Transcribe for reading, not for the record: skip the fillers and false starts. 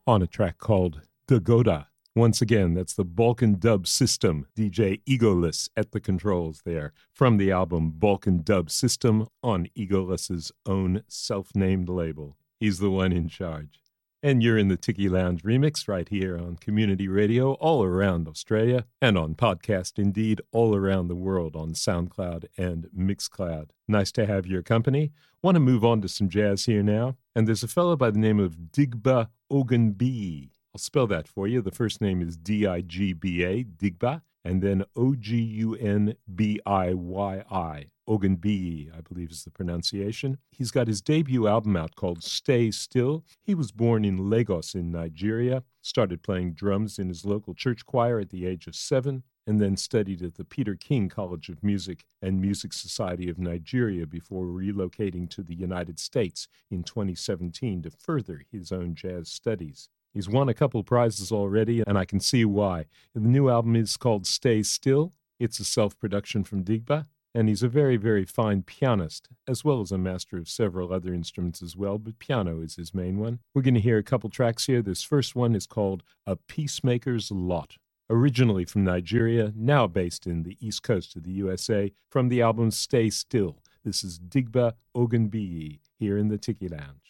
on a track called Dagoda. Once again, that's the Balkan Dub System, DJ Egoless at the controls there, from the album Balkan Dub System on Egoless's own self-named label. He's the one in charge. And you're in the Tiki Lounge remix right here on Community Radio all around Australia and on podcast, indeed, all around the world on SoundCloud and Mixcloud. Nice to have your company. Want to move on to some jazz here now. And there's a fellow by the name of Digba Ogunbiyi. I'll spell that for you. The first name is D-I-G-B-A, Digba, and then O-G-U-N-B-I-Y-I. Ogunbiyi, I believe is the pronunciation. He's got his debut album out called Stay Still. He was born in Lagos in Nigeria, started playing drums in his local church choir at the age of 7, and then studied at the Peter King College of Music and Music Society of Nigeria before relocating to the United States in 2017 to further his own jazz studies. He's won a couple prizes already, and I can see why. The new album is called Stay Still. It's a self-production from Digba. And he's a very, very fine pianist, as well as a master of several other instruments as well, but piano is his main one. We're going to hear a couple tracks here. This first one is called A Peacemaker's Lot. Originally from Nigeria, now based in the east coast of the USA, from the album Stay Still. This is Digba Ogunbiyi here in the Tiki Lounge.